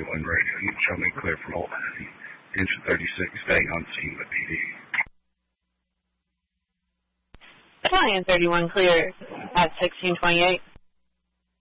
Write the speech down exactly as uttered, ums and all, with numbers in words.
thirty-one radio. You can show me clear from Old Man. Engine thirty-six, staying on scene with P D. Italian thirty-one clear at sixteen twenty-eight.